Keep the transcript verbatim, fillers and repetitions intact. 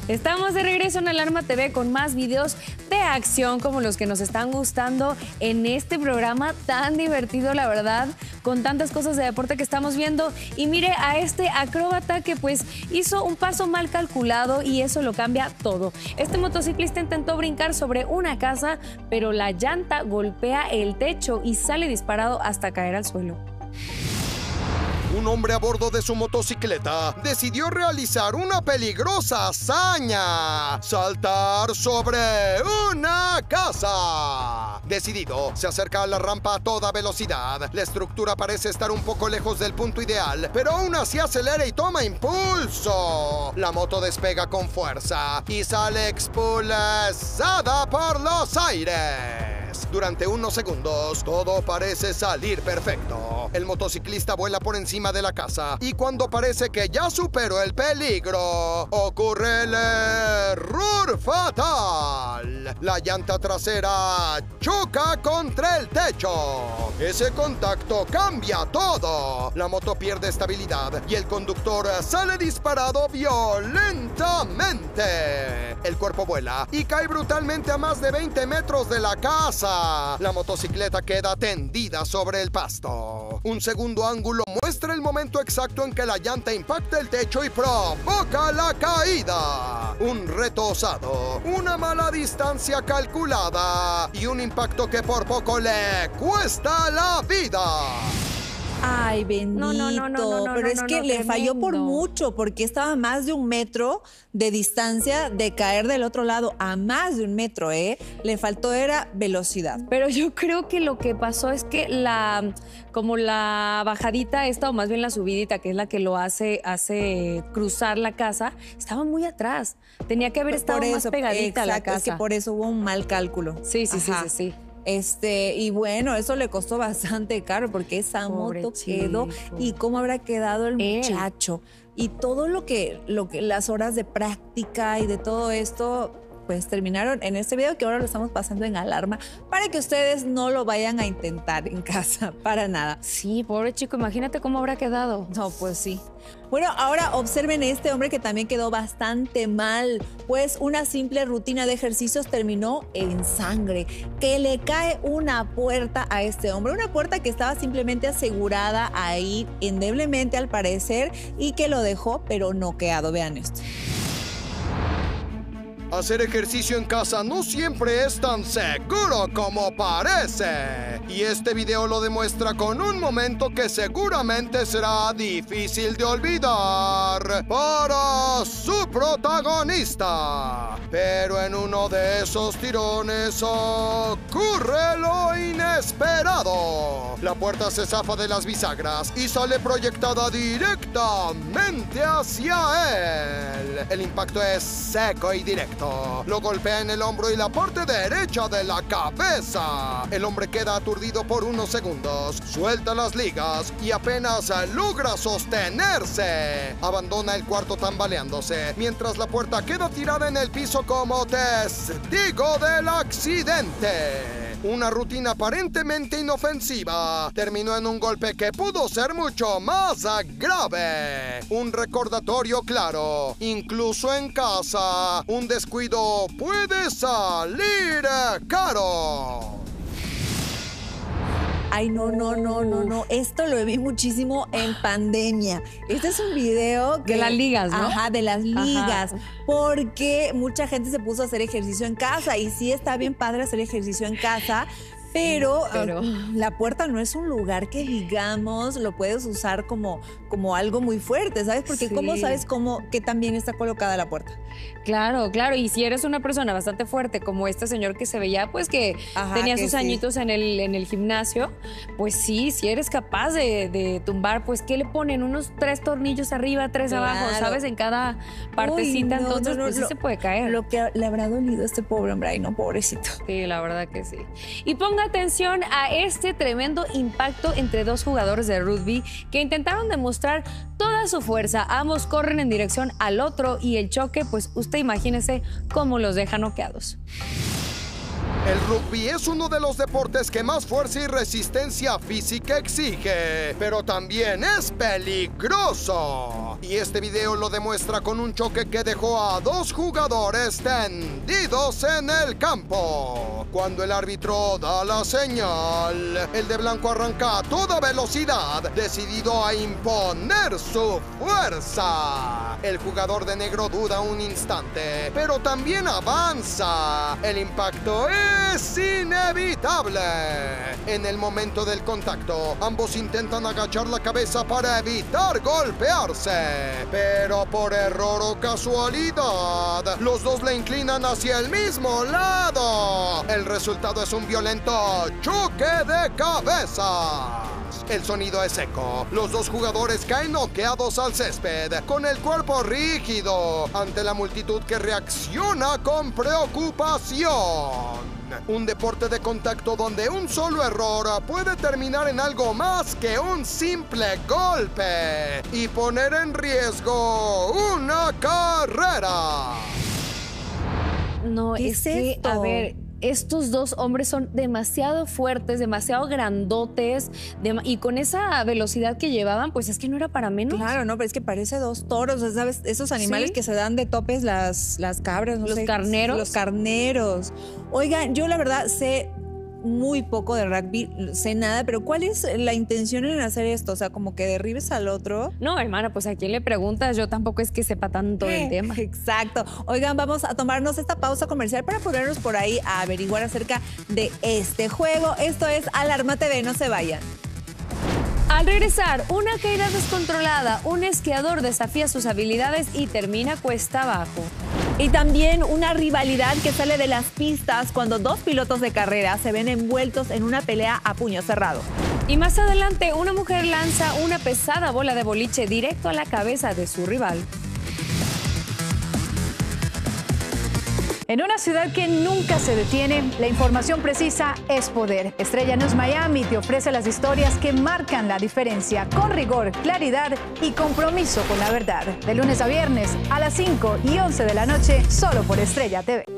Estamos de regreso en Alarma T V con más videos de acción como los que nos están gustando en este programa tan divertido, la verdad, con tantas cosas de deporte que estamos viendo. Y mire a este acróbata que pues hizo un paso mal calculado y eso lo cambia todo. Este motociclista intentó brincar sobre una casa, pero la llanta golpea el techo y sale disparado hasta caer al suelo. Un hombre a bordo de su motocicleta decidió realizar una peligrosa hazaña: saltar sobre una casa. Decidido, se acerca a la rampa a toda velocidad. La estructura parece estar un poco lejos del punto ideal, pero aún así acelera y toma impulso. La moto despega con fuerza y sale expulsada por los aires. Durante unos segundos, todo parece salir perfecto. El motociclista vuela por encima de la casa y cuando parece que ya superó el peligro, ocurre el error fatal. La llanta trasera choca contra el techo. Ese contacto cambia todo. La moto pierde estabilidad y el conductor sale disparado violentamente. El cuerpo vuela y cae brutalmente a más de veinte metros de la casa. La motocicleta queda tendida sobre el pasto. Un segundo ángulo muestra el momento exacto en que la llanta impacta el techo y provoca la caída. Un reto osado, una mala distancia calculada y un impacto que por poco le cuesta la vida. Ay, bendito. No, no, no, no, no, pero no, es no, que no, le tremendo. falló por mucho, porque estaba a más de un metro de distancia de caer del otro lado, a más de un metro, ¿eh? Le faltó era velocidad. Pero yo creo que lo que pasó es que la, como la bajadita esta, o más bien la subidita, que es la que lo hace, hace cruzar la casa, estaba muy atrás. Tenía que haber estado Por más eso, pegadita a la exacto, casa. es que por eso hubo un mal cálculo. Sí, sí, sí, Ajá. sí, sí. Este, y bueno, eso le costó bastante caro porque esa Pobre moto quedó. chico. Y cómo habrá quedado el Él. muchacho. Y todo lo que, lo que, las horas de práctica y de todo esto, pues terminaron en este video que ahora lo estamos pasando en alarma para que ustedes no lo vayan a intentar en casa, para nada. Sí, pobre chico, imagínate cómo habrá quedado. No, pues sí. Bueno, ahora observen este hombre que también quedó bastante mal, pues una simple rutina de ejercicios terminó en sangre, que le cae una puerta a este hombre, una puerta que estaba simplemente asegurada ahí indeblemente al parecer y que lo dejó pero noqueado. Vean esto. Hacer ejercicio en casa no siempre es tan seguro como parece. Y este video lo demuestra con un momento que seguramente será difícil de olvidar para su protagonista. Pero en uno de esos tirones ocurre lo inesperado. La puerta se zafa de las bisagras y sale proyectada directamente hacia él. El impacto es seco y directo. Lo golpea en el hombro y la parte derecha de la cabeza. El hombre queda aturdido por unos segundos, suelta las ligas y apenas logra sostenerse. Abandona el cuarto tambaleándose, mientras la puerta queda tirada en el piso como testigo del accidente. Una rutina aparentemente inofensiva terminó en un golpe que pudo ser mucho más grave. Un recordatorio claro: incluso en casa, un descuido puede salir caro. Ay, no, no, no, no, no. Esto lo vi muchísimo en pandemia. Este es un video que... De las ligas, ¿no? Ajá, de las ligas. Ajá. Porque mucha gente se puso a hacer ejercicio en casa. Y sí está bien padre hacer ejercicio en casa. Pero, pero... Uh, la puerta no es un lugar que, digamos, lo puedes usar como, como algo muy fuerte, ¿sabes? Porque Sí. ¿cómo sabes cómo, qué tan bien está colocada la puerta? Claro, claro. Y si eres una persona bastante fuerte, como este señor que se veía, pues que Ajá, tenía que sus sí. añitos en el, en el gimnasio, pues sí, si eres capaz de, de tumbar, pues ¿qué le ponen? Unos tres tornillos arriba, tres Claro. abajo, ¿sabes? En cada partecita, Uy, no, entonces no, no, pues sí lo- se puede caer. Lo que le habrá dolido a este pobre hombre, ay no, pobrecito. Sí, la verdad que sí. Y ponga atención a este tremendo impacto entre dos jugadores de rugby que intentaron demostrar toda su fuerza. Ambos corren en dirección al otro y el choque, pues usted imagínese cómo los deja noqueados. El rugby es uno de los deportes que más fuerza y resistencia física exige, pero también es peligroso. Y este video lo demuestra con un choque que dejó a dos jugadores tendidos en el campo. Cuando el árbitro da la señal, el de blanco arranca a toda velocidad, decidido a imponer su fuerza. El jugador de negro duda un instante, pero también avanza. El impacto es inevitable. En el momento del contacto, ambos intentan agachar la cabeza para evitar golpearse. Pero por error o casualidad, los dos le inclinan hacia el mismo lado. El resultado es un violento choque de cabezas. El sonido es seco. Los dos jugadores caen noqueados al césped, con el cuerpo rígido, ante la multitud que reacciona con preocupación. Un deporte de contacto donde un solo error puede terminar en algo más que un simple golpe y poner en riesgo una carrera. No, ¿Qué es es que, esto? a ver, estos dos hombres son demasiado fuertes, demasiado grandotes, dem- y con esa velocidad que llevaban, pues es que no era para menos. Claro, no, pero es que parece dos toros, ¿sabes? Esos animales Sí. que se dan de topes, las, las cabras, no Los sé. carneros. Los carneros. Oigan, yo la verdad sé muy poco de rugby, sé nada, pero ¿cuál es la intención en hacer esto? O sea, como que derribes al otro. No, hermana, pues a quién le preguntas, yo tampoco es que sepa tanto del tema. Exacto. Oigan, vamos a tomarnos esta pausa comercial para ponernos por ahí a averiguar acerca de este juego. Esto es Alarma T V, no se vayan. Al regresar, una caída descontrolada, un esquiador desafía sus habilidades y termina cuesta abajo. Y también una rivalidad que sale de las pistas cuando dos pilotos de carrera se ven envueltos en una pelea a puño cerrado. Y más adelante, una mujer lanza una pesada bola de boliche directo a la cabeza de su rival. En una ciudad que nunca se detiene, la información precisa es poder. Estrella News Miami te ofrece las historias que marcan la diferencia, con rigor, claridad y compromiso con la verdad. De lunes a viernes a las cinco y once de la noche, solo por Estrella T V.